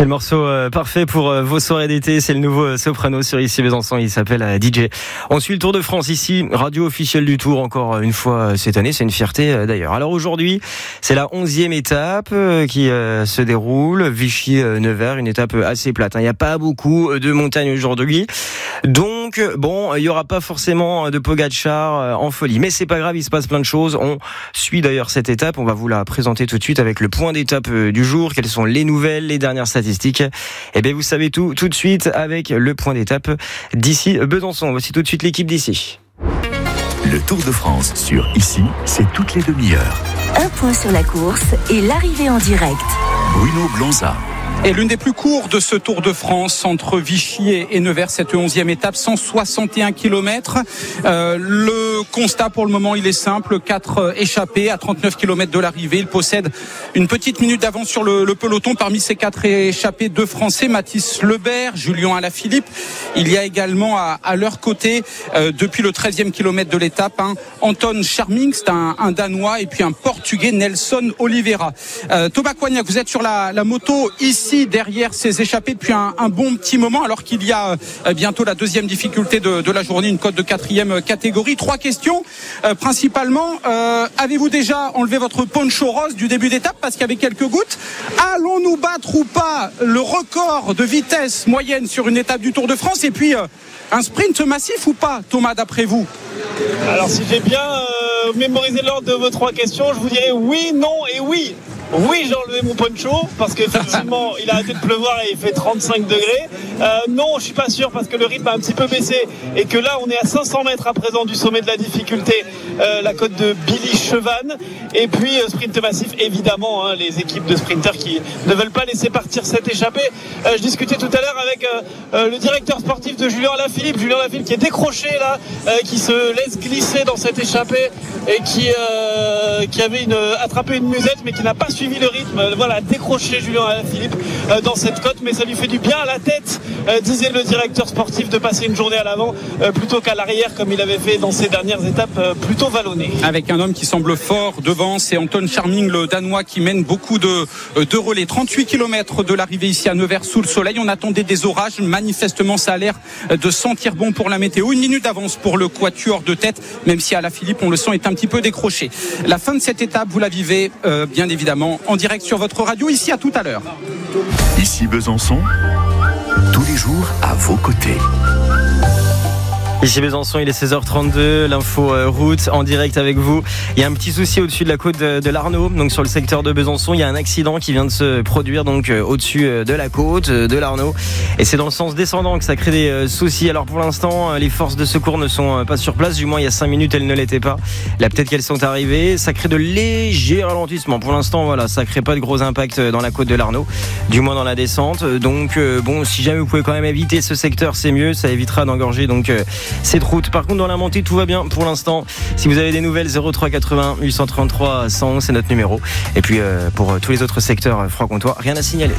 C'est le morceau parfait pour vos soirées d'été. C'est le nouveau soprano sur Ici Besançon. Il s'appelle DJ. On suit le Tour de France ici, radio officielle du Tour encore une fois cette année. C'est une fierté d'ailleurs. Alors aujourd'hui, c'est la 11e étape qui se déroule. Vichy-Nevers, une étape assez plate. Il n'y a pas beaucoup de montagnes aujourd'hui. Donc, bon, il n'y aura pas forcément de Pogačar en folie. Mais c'est pas grave, il se passe plein de choses. On suit d'ailleurs cette étape. On va vous la présenter tout de suite avec le point d'étape du jour. Quelles sont les nouvelles, les dernières statistiques? Eh bien, vous savez tout de suite avec le point d'étape d'ici Besançon. Voici tout de suite l'équipe d'ici. Le Tour de France sur Ici, c'est toutes les demi-heures. Un point sur la course et l'arrivée en direct. Bruno Blanza. Et l'une des plus courtes de ce Tour de France entre Vichy et Nevers, cette 11e étape, 161 km. Le constat pour le moment, il est simple. 4 échappés à 39 km de l'arrivée. Il possède une petite minute d'avance sur le peloton. Parmi ces 4 échappés, 2 Français, Mathis Lebert, Julien Alaphilippe. Il y a également à leur côté, depuis le 13e kilomètre de l'étape, Anton Charming, c'est un Danois, et puis un Portugais, Nelson Oliveira. Thomas Coignac, vous êtes sur la moto ici derrière ces échappés depuis un bon petit moment, alors qu'il y a bientôt la deuxième difficulté de la journée, une cote de 4e catégorie. 3 questions principalement. Avez-vous déjà enlevé votre poncho rose du début d'étape parce qu'il y avait quelques gouttes? Allons-nous battre ou pas le record de vitesse moyenne sur une étape du Tour de France? Et puis un sprint massif ou pas, Thomas, d'après vous? Alors si j'ai bien mémorisé l'ordre de vos 3 questions, je vous dirais oui, non et oui. Oui, j'ai enlevé mon poncho parce qu'effectivement il a arrêté de pleuvoir et il fait 35 degrés. Non, je suis pas sûr parce que le rythme a un petit peu baissé et que là on est à 500 mètres à présent du sommet de la difficulté, la côte de Billy Chevannes. Et puis sprint massif évidemment, les équipes de sprinters qui ne veulent pas laisser partir cette échappée. Je discutais tout à l'heure avec le directeur sportif de Julien Alaphilippe qui est décroché là, qui se laisse glisser dans cette échappée et qui avait attrapé une musette mais qui n'a pas suivi le rythme. Voilà, décroché Julien Alaphilippe dans cette côte, mais ça lui fait du bien à la tête, disait le directeur sportif, de passer une journée à l'avant plutôt qu'à l'arrière comme il avait fait dans ses dernières étapes plutôt vallonnées. Avec un homme qui semble fort devant, c'est Anton Charming, le Danois, qui mène beaucoup de relais. 38 km de l'arrivée ici à Nevers sous le soleil. On attendait des orages, manifestement ça a l'air de sentir bon pour la météo. Une minute d'avance pour le quatuor de tête, même si Alaphilippe, on le sent, est un petit peu décroché. La fin de cette étape, vous la vivez bien évidemment en direct sur votre radio. Ici, à tout à l'heure. Ici Besançon, tous les jours à vos côtés. Ici Besançon, il est 16h32, l'info route en direct avec vous. Il y a un petit souci au-dessus de la côte de l'Arnaud, donc sur le secteur de Besançon, il y a un accident qui vient de se produire donc au-dessus de la côte de l'Arnaud, et c'est dans le sens descendant que ça crée des soucis. Alors pour l'instant, les forces de secours ne sont pas sur place, du moins il y a 5 minutes elles ne l'étaient pas. Là peut-être qu'elles sont arrivées, ça crée de légers ralentissements. Pour l'instant voilà, ça crée pas de gros impacts dans la côte de l'Arnaud, du moins dans la descente. Donc bon, si jamais vous pouvez quand même éviter ce secteur, c'est mieux, ça évitera d'engorger donc cette route. Par contre dans la montée tout va bien pour l'instant. Si vous avez des nouvelles, 03 80 833 111 c'est notre numéro. Et puis pour tous les autres secteurs franc-comtois, rien à signaler.